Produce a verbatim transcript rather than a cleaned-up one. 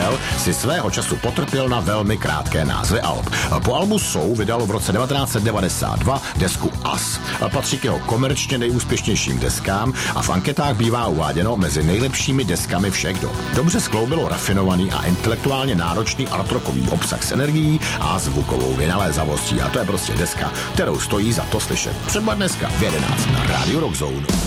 Michel si svého času potrpěl na velmi krátké názvy alb. Po albu Soul vydal v roce devatenáct set devadesát dva desku As. Patří k jeho komerčně nejúspěšnějším deskám a v anketách bývá uváděno mezi nejlepšími deskami všech dob. Dobře skloubilo rafinovaný a intelektuálně náročný artrockový obsah s energií a zvukovou vynalézavostí. A to je prostě deska, kterou stojí za to slyšet. Třeba dneska v jedenáct na Rádiu Rock Zone.